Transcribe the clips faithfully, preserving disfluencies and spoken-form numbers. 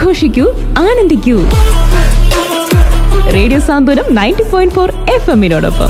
ആഘോഷിക്കൂ, ആനന്ദിക്കൂ. Radio സാന്ത്വനം ninety point four F എമ്മിനോടൊപ്പം.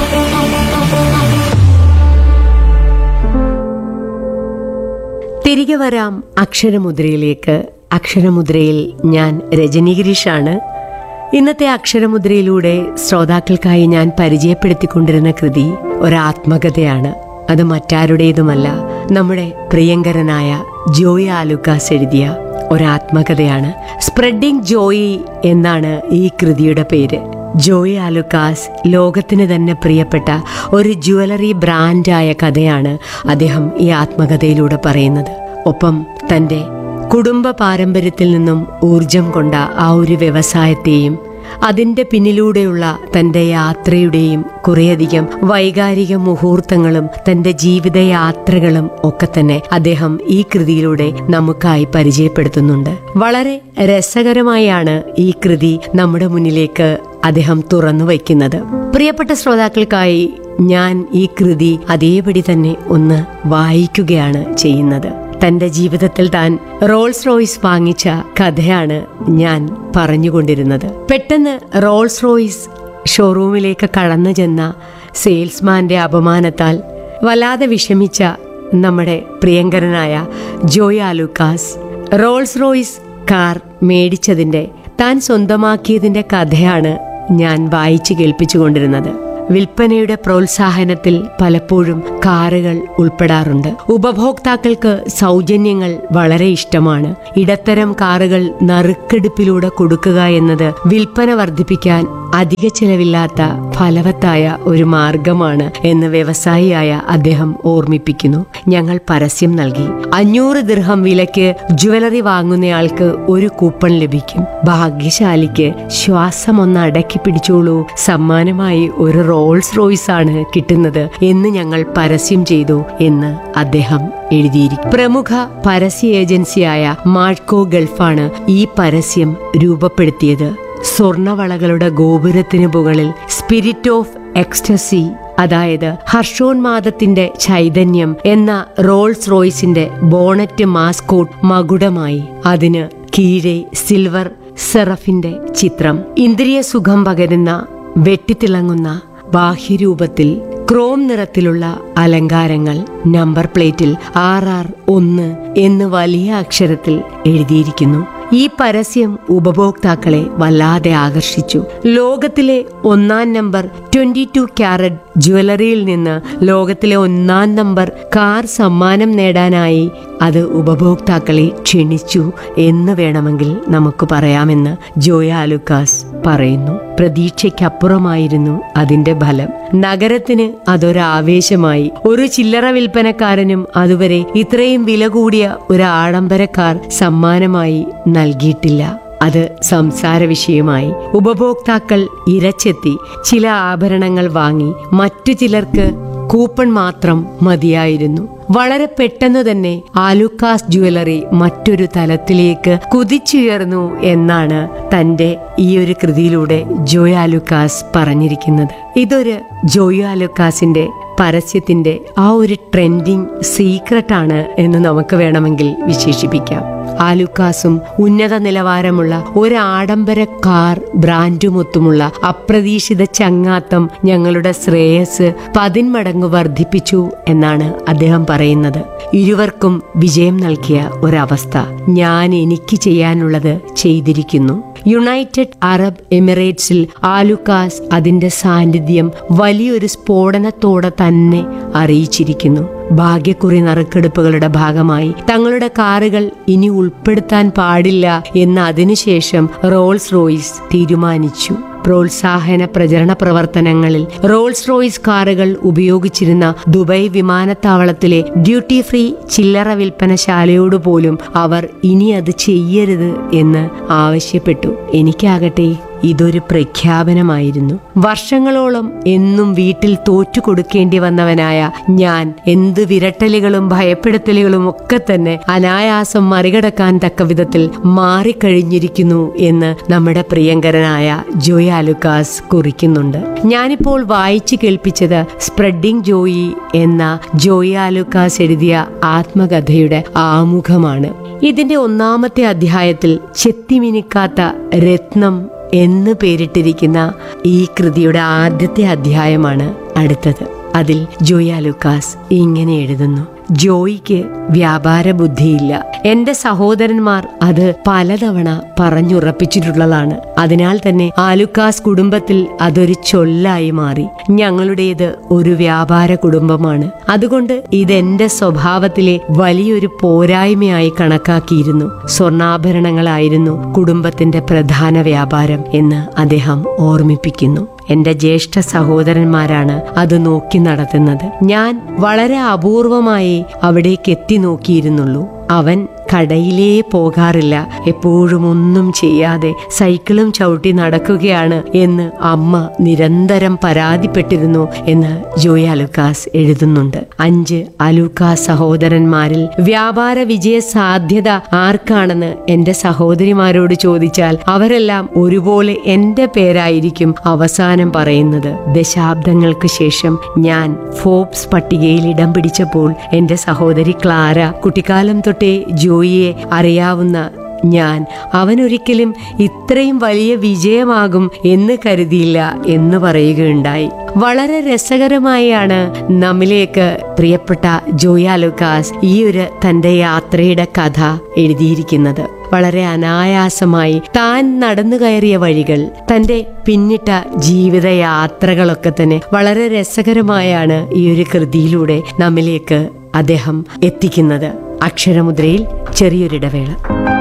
തിരികെ വരാം അക്ഷരമുദ്രയിലേക്ക്. അക്ഷരമുദ്രയിൽ ഞാൻ രജനി ഗിരീഷാണ്. ഇന്നത്തെ അക്ഷരമുദ്രയിലൂടെ ശ്രോതാക്കൾക്കായി ഞാൻ പരിചയപ്പെടുത്തിക്കൊണ്ടിരുന്ന കൃതി ഒരാത്മകഥയാണ്. അത് മറ്റാരുടേതുമല്ല, നമ്മുടെ പ്രിയങ്കരനായ ജോയി ആലുക്കാസ് എഴുതിയ ഒരാത്മകഥയാണ്. സ്പ്രെഡിംഗ് ജോയി എന്നാണ് ഈ കൃതിയുടെ പേര്. ജോയി ആലുക്കാസ് ലോകത്തിന് തന്നെ പ്രിയപ്പെട്ട ഒരു ജ്വല്ലറി ബ്രാൻഡായ കഥയാണ് അദ്ദേഹം ഈ ആത്മകഥയിലൂടെ പറയുന്നത്. ഒപ്പം തൻ്റെ കുടുംബ പാരമ്പര്യത്തിൽ നിന്നും ഊർജം കൊണ്ട ആ ഒരു വ്യവസായത്തെയും അതിൻ്റെ പിന്നിലൂടെയുള്ള തൻ്റെ യാത്രയുടെയും കുറേയധികം വൈകാരിക മുഹൂർത്തങ്ങളും തൻ്റെ ജീവിതയാത്രകളും ഒക്കെ തന്നെ അദ്ദേഹം ഈ കൃതിയിലൂടെ നമുക്കായി പരിചയപ്പെടുത്തുന്നുണ്ട്. വളരെ രസകരമായാണ് ഈ കൃതി നമ്മുടെ മുന്നിലേക്ക് അദ്ദേഹം തുറന്നു വയ്ക്കുന്നത്. പ്രിയപ്പെട്ട ശ്രോതാക്കൾക്കായി ഞാൻ ഈ കൃതി അതേപടി തന്നെ ഒന്ന് വായിക്കുകയാണ് ചെയ്യുന്നത്. തന്റെ ജീവിതത്തിൽ താൻ റോൾസ് റോയ്സ് വാങ്ങിച്ച കഥയാണ് ഞാൻ പറഞ്ഞുകൊണ്ടിരുന്നത്. പെട്ടെന്ന് റോൾസ് റോയ്സ് ഷോറൂമിലേക്ക് കടന്നു ചെന്ന സെയിൽസ്മാന്റെ അപമാനത്താൽ വല്ലാതെ വിഷമിച്ച നമ്മുടെ പ്രിയങ്കരനായ Joy Alukkas Rolls Royce car മേടിച്ചതിന്റെ, താൻ സ്വന്തമാക്കിയതിന്റെ കഥയാണ് ഞാൻ വായിച്ചു കേൾപ്പിച്ചുകൊണ്ടിരുന്നത്. വിൽപ്പനയുടെ പ്രോത്സാഹനത്തിൽ പലപ്പോഴും കാറുകൾ ഉൾപ്പെടാറുണ്ട്. ഉപഭോക്താക്കൾക്ക് സൗജന്യങ്ങൾ വളരെ ഇഷ്ടമാണ്. ഇടത്തരം കാറുകൾ നറുക്കെടുപ്പിലൂടെ കൊടുക്കുക എന്നത് വിൽപ്പന വർദ്ധിപ്പിക്കാൻ അധിക ചെലവില്ലാത്ത ഫലവത്തായ ഒരു മാർഗമാണ് എന്ന് വ്യവസായിയായ അദ്ദേഹം ഓർമ്മിപ്പിക്കുന്നു. ഞങ്ങൾ പരസ്യം നൽകി. അഞ്ഞൂറ് ദിർഹം വിലയ്ക്ക് ജ്വല്ലറി വാങ്ങുന്നയാൾക്ക് ഒരു കൂപ്പൺ ലഭിക്കും. ഭാഗ്യശാലിക്ക് ശ്വാസം ഒന്ന് അടക്കി പിടിച്ചോളൂ, സമ്മാനമായി ഒരു റോൾസ് റോയ്സ് ആണ് കിട്ടുന്നത് എന്ന് ഞങ്ങൾ പരസ്യം ചെയ്തു എന്ന് അദ്ദേഹം എഴുതിയിരിക്കും. പ്രമുഖ പരസ്യ ഏജൻസിയായ മാഡ്കോ ഗൾഫാണ് ഈ പരസ്യം രൂപപ്പെടുത്തിയത്. സ്വർണവളകളുടെ ഗോപുരത്തിന് മുകളിൽ സ്പിരിറ്റ് ഓഫ് എക്സ്റ്റസി, അതായത് ഹർഷോന്മാദത്തിന്റെ ചൈതന്യം എന്ന റോൾസ് റോയ്സിന്റെ ബോണറ്റ് മാസ്കോട്ട് മകുടമായി, അതിന് കീഴെ സിൽവർ സെറഫിന്റെ ചിത്രം, ഇന്ദ്രിയ സുഖം പകരുന്ന വെട്ടിത്തിളങ്ങുന്ന ബാഹ്യരൂപത്തിൽ ക്രോം നിറത്തിലുള്ള അലങ്കാരങ്ങൾ, നമ്പർ പ്ലേറ്റിൽ ആർ ആർ ഒന്ന് എന്ന് വലിയ അക്ഷരത്തിൽ എഴുതിയിരിക്കുന്നു. ഈ പരസ്യം ഉപഭോക്താക്കളെ വല്ലാതെ ആകർഷിച്ചു. ലോകത്തിലെ ഒന്നാം നമ്പർ ട്വന്റി ടു ക്യാരറ്റ് ജ്വല്ലറിയിൽ നിന്ന് ലോകത്തിലെ ഒന്നാം നമ്പർ കാർ സമ്മാനം നേടാനായി അത് ഉപഭോക്താക്കളെ ക്ഷണിച്ചു എന്ന് വേണമെങ്കിൽ നമുക്ക് പറയാമെന്ന് ജോയി ആലുക്കാസ് പറയുന്നു. പ്രതീക്ഷയ്ക്കപ്പുറമായിരുന്നു അതിന്റെ ഫലം. നഗരത്തിന് അതൊരാവേശമായി. ഒരു ചില്ലറ വിൽപ്പനക്കാരനും അതുവരെ ഇത്രയും വില കൂടിയ ഒരു ആഡംബര കാർ സമ്മാനമായി നൽകിയിട്ടില്ല. അത് സംസാര വിഷയമായി. ഉപഭോക്താക്കൾ ഇരച്ചെത്തി. ചില ആഭരണങ്ങൾ വാങ്ങി. മറ്റു ചിലർക്ക് കൂപ്പൺ മാത്രം മതിയായിരുന്നു. വളരെ പെട്ടെന്ന് തന്നെ ആലുക്കാസ് ജ്വല്ലറി മറ്റൊരു തലത്തിലേക്ക് കുതിച്ചുയർന്നു എന്നാണ് തന്റെ ഈ ഒരു കൃതിയിലൂടെ ജോയി ആലുക്കാസ് പറഞ്ഞിരിക്കുന്നത്. ഇതൊരു ജോയി ആലുക്കാസിന്റെ പരസ്യത്തിന്റെ ആ ഒരു ട്രെൻഡിങ് സീക്രട്ടാണ് എന്ന് നമുക്ക് വേണമെങ്കിൽ വിശേഷിപ്പിക്കാം. ആലുക്കാസും ഉന്നത നിലവാരമുള്ള ഒരു ആഡംബര കാർ ബ്രാൻഡുമൊത്തുമുള്ള അപ്രതീക്ഷിത ചങ്ങാത്തം ഞങ്ങളുടെ ശ്രേയസ് പതിന്മടങ്ങ് വർദ്ധിപ്പിച്ചു എന്നാണ് അദ്ദേഹം പറയുന്നത്. ഇരുവർക്കും വിജയം നൽകിയ ഒരവസ്ഥ. ഞാൻ എനിക്ക് ചെയ്യാനുള്ളത് ചെയ്തിരിക്കുന്നു. യുണൈറ്റഡ് അറബ് എമിറേറ്റ്സിൽ ആലുക്കാസ് അതിന്റെ സാന്നിധ്യം വലിയൊരു സ്ഫോടനത്തോടെ തന്നെ അറിയിച്ചിരിക്കുന്നു. ഭാഗ്യക്കുറി നറുക്കെടുപ്പുകളുടെ ഭാഗമായി തങ്ങളുടെ കാറുകൾ ഇനി ഉൾപ്പെടുത്താൻ പാടില്ല എന്ന് അതിനുശേഷം റോൾസ് റോയ്സ് തീരുമാനിച്ചു. പ്രോത്സാഹന പ്രചരണ പ്രവർത്തനങ്ങളിൽ റോൾസ് റോയ്സ് കാറുകൾ ഉപയോഗിച്ചിരുന്ന ദുബായ് വിമാനത്താവളത്തിലെ ഡ്യൂട്ടി ഫ്രീ ചില്ലറ വിൽപ്പനശാലയോട് പോലും അവർ ഇനി അത് ചെയ്യരുത് എന്ന് ആവശ്യപ്പെട്ടു. എനിക്കാകട്ടെ ഇതൊരു പ്രഖ്യാപനമായിരുന്നു. വർഷങ്ങളോളം എന്നും വീട്ടിൽ തോറ്റു കൊടുക്കേണ്ടി വന്നവനായ ഞാൻ എന്ത് വിരട്ടലുകളും ഭയപ്പെടുത്തലുകളും ഒക്കെ തന്നെ അനായാസം മറികടക്കാൻ തക്ക വിധത്തിൽ മാറിക്കഴിഞ്ഞിരിക്കുന്നു എന്ന് നമ്മുടെ പ്രിയങ്കരനായ ജോയി ആലുക്കാസ് കുറിക്കുന്നുണ്ട്. ഞാനിപ്പോൾ വായിച്ചു കേൾപ്പിച്ചത് സ്പ്രെഡിംഗ് ജോയി എന്ന ജോയി ആലുക്കാസ് എഴുതിയ ആത്മകഥയുടെ ആമുഖമാണ്. ഇതിന്റെ ഒന്നാമത്തെ അധ്യായത്തിൽ ചെത്തിമിനിക്കാത്ത രത്നം എന്ന് പേരിട്ടിരിക്കുന്ന ഈ കൃതിയുടെ ആദ്യത്തെ അധ്യായമാണ് അടുത്തത്. അതിൽ ജോയ ലൂക്കാസ് ഇങ്ങനെ എഴുതുന്നു: ജോയിക്ക് വ്യാപാര ബുദ്ധിയില്ല. എന്റെ സഹോദരന്മാർ അത് പലതവണ പറഞ്ഞുറപ്പിച്ചിട്ടുള്ളതാണ്. അതിനാൽ തന്നെ ആലുക്കാസ് കുടുംബത്തിൽ അതൊരു ചൊല്ലായി മാറി. ഞങ്ങളുടേത് ഒരു വ്യാപാര കുടുംബമാണ്. അതുകൊണ്ട് ഇതെന്റെ സ്വഭാവത്തിലെ വലിയൊരു പോരായ്മയായി കണക്കാക്കിയിരുന്നു. സ്വർണ്ണാഭരണങ്ങളായിരുന്നു കുടുംബത്തിന്റെ പ്രധാന വ്യാപാരം എന്ന് അദ്ദേഹം ഓർമ്മിപ്പിക്കുന്നു. എന്റെ ജ്യേഷ്ഠ സഹോദരന്മാരാണ് അത് നോക്കി നടത്തുന്നത്. ഞാൻ വളരെ അപൂർവമായി അവിടേക്ക് എത്തി നോക്കിയിരുന്നുള്ളൂ. അവൻ കടയിലേ പോകാറില്ല. എപ്പോഴും ഒന്നും ചെയ്യാതെ സൈക്കിളും ചവിട്ടി നടക്കുകയാണ് എന്ന് അമ്മ നിരന്തരം പരാതിപ്പെട്ടിരുന്നു എന്ന് ജോയ ലൂക്കാസ് എഴുതുന്നുണ്ട്. അഞ്ച് അലൂക്കാസ് സഹോദരന്മാരിൽ വ്യാപാര വിജയ സാധ്യത ആർക്കാണെന്ന് എന്റെ സഹോദരിമാരോട് ചോദിച്ചാൽ അവരെല്ലാം ഒരുപോലെ എന്റെ പേരായിരിക്കും അവസാനം പറയുന്നത്. ദശാബ്ദങ്ങൾക്ക് ശേഷം ഞാൻ ഫോബ്സ് പട്ടികയിൽ ഇടം പിടിച്ചപ്പോൾ എന്റെ സഹോദരി ക്ലാര കുട്ടിക്കാലം തൊട്ടേ ജോയിയെ അറിയാവുന്ന ഞാൻ അവനൊരിക്കലും ഇത്രയും വലിയ വിജയമാകും എന്ന് കരുതിയില്ല എന്ന് പറയുകയുണ്ടായി. വളരെ രസകരമായാണ് നമ്മിലേക്ക് പ്രിയപ്പെട്ട ജോയ ലൂക്കാസ് ഈ ഒരു തന്റെ യാത്രയുടെ കഥ എഴുതിയിരിക്കുന്നത്. വളരെ അനായാസമായി താൻ നടന്നു കയറിയ വഴികൾ, തന്റെ പിന്നിട്ട ജീവിതയാത്രകളൊക്കെ തന്നെ വളരെ രസകരമായാണ് ഈ ഒരു കൃതിയിലൂടെ നമ്മിലേക്ക് അദ്ദേഹം എത്തിക്കുന്നത്. അക്ഷരമുദ്രയിൽ ചെറിയൊരിടവേള.